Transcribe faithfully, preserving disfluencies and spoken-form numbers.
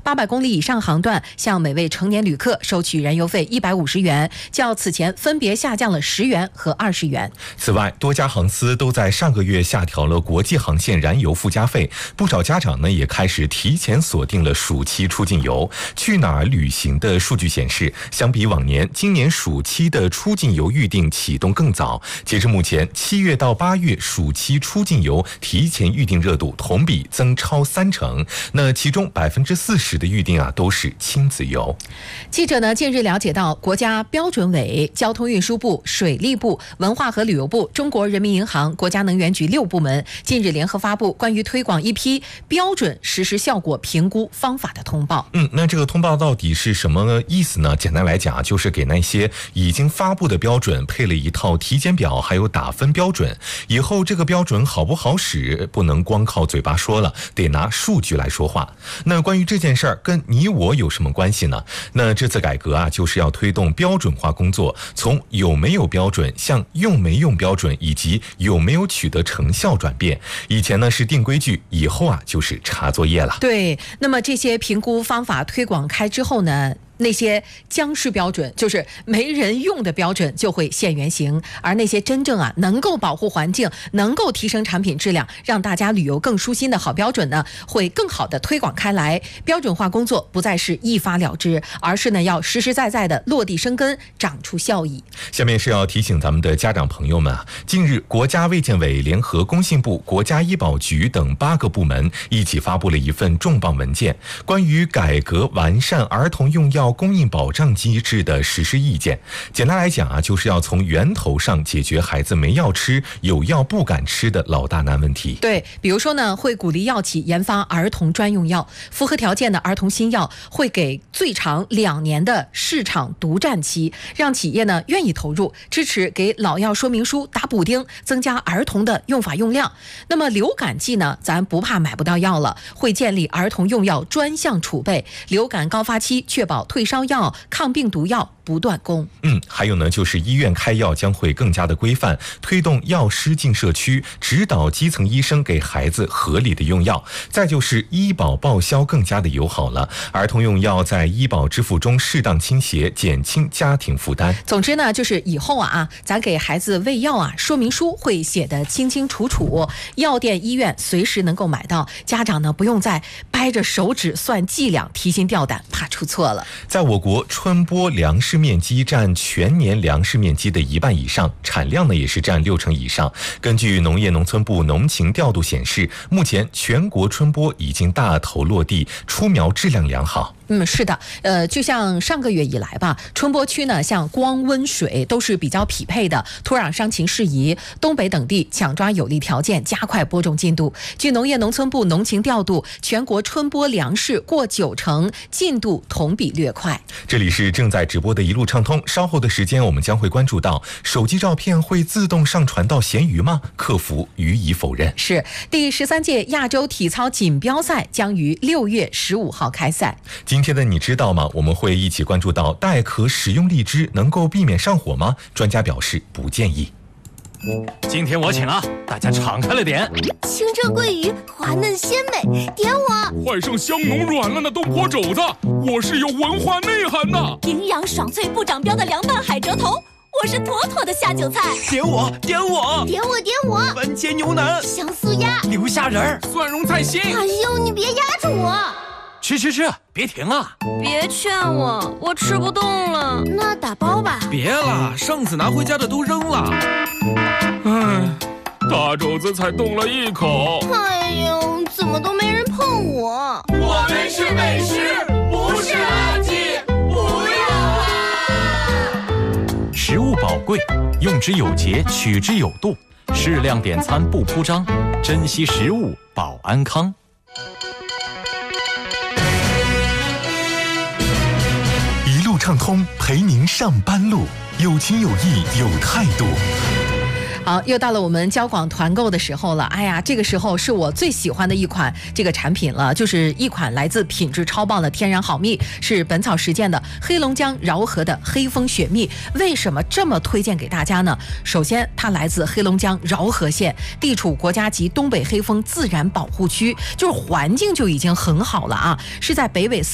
八百公里以上航段向每位成年旅客收取燃油费一百五十元，较此前分别下降了十元和二十元。 此外，多家航司都在上个月下调了国际航线燃油附加费，不少家长呢也开始提前锁定了暑期出境游。去哪儿旅行的数据显示，相比往年，今年暑期的出境游预订启动更早。截至目前，七月到八月暑期出境游提前预订热度同比增超三成，那其中百分之四十的预订啊都是亲子游。 记者呢近日了解到，国家标准委、交通运输部、水利部、文化和旅游部、中国人民银行、国家能源局六部门近日联合发布关于推广一批标准实施效果评估方法的通报。 嗯，那这个通报到底是什么意思呢？简单来讲，就是给那些已经发布的标准配了一套体检表，还有打分标准。以后这个标准好不好使，不能光靠嘴巴说了，得拿数据来说话。那关于这件事儿，跟你我有什么关系呢？那这次改革啊，就是要推动标准化工作，从有没有标准向用没用标准以及有没有取得成效转变。以前呢是定规矩，以后啊就是查作业了。 对，那么这些评估方法推广开之后呢，那些僵尸标准，就是没人用的标准就会现原形，而那些真正啊能够保护环境、能够提升产品质量、让大家旅游更舒心的好标准呢，会更好的推广开来。标准化工作不再是一发了之，而是呢要实实在在的落地生根，长出效益。 下面是要提醒咱们的家长朋友们啊，近日国家卫健委联合工信部、国家医保局等八个部门一起发布了一份重磅文件，关于改革完善儿童用药供应保障机制的实施意见。简单来讲啊，就是要从源头上解决孩子没药吃、有药不敢吃的老大难问题。 对，比如说呢，会鼓励药企研发儿童专用药，符合条件的儿童新药会给最长两年的市场独占期，让企业呢愿意投入，支持给老药说明书打补丁，增加儿童的用法用量。那么流感季呢，咱不怕买不到药了，会建立儿童用药专项储备，流感高发期确保退烧药、抗病毒药不断供。 嗯，还有呢，就是医院开药将会更加的规范，推动药师进社区，指导基层医生给孩子合理的用药。再就是医保报销更加的友好了，儿童用药在医保支付中适当倾斜，减轻家庭负担。 总之呢，就是以后啊，咱给孩子喂药啊，说明书会写得清清楚楚，药店、医院随时能够买到，家长呢不用再掰着手指算剂量，提心吊胆，怕出错了。 在我国，春播粮食面积占全年粮食面积的一半以上，产量呢也是占六成以上。根据农业农村部农情调度显示，目前全国春播已经大头落地，出苗质量良好。 嗯，是的，呃，就像上个月以来吧，春播区呢，像光、温、水都是比较匹配的，土壤伤情适宜，东北等地抢抓有利条件，加快播种进度。据农业农村部农情调度，全国春播粮食过九成，进度同比略快。 这里是正在直播的一路畅通，稍后的时间我们将会关注到，手机照片会自动上传到闲鱼吗？客服予以否认。 是，第十三届亚洲体操锦标赛将于六月十五号开赛。 今天的你知道吗？我们会一起关注到带壳食用荔枝能够避免上火吗？专家表示不建议。 今天我请啊，大家敞开了点。 清蒸桂鱼滑嫩鲜美，点我。 换上香浓软烂的东坡肘子，我是有文化内涵的。 营养爽脆不长膘的凉拌海蜇头，我是妥妥的下酒菜。 点我，点我， 点我，点我。 番茄牛腩， 香酥鸭， 流虾仁儿， 蒜蓉菜心。 哎呦，你别压着我。 吃吃吃，别停啊！ 别劝我，我吃不动了。 那打包吧。 别了，上次拿回家的都扔了。 唉，大肘子才动了一口。 哎呦，怎么都没人碰我？ 我们是美食，不是垃圾，不要啊！ 食物宝贵，用之有节，取之有度，适量点餐不铺张，珍惜食物保安康。 一路畅通，陪您上班路，有情有义有态度。 好，又到了我们交广团购的时候了。哎呀，这个时候是我最喜欢的一款这个产品了，就是一款来自品质超棒的天然好蜜，是本草实践的黑龙江饶河的黑蜂雪蜜。为什么这么推荐给大家呢？首先，它来自黑龙江饶河县，地处国家级东北黑蜂自然保护区，就是环境就已经很好了啊，是在北纬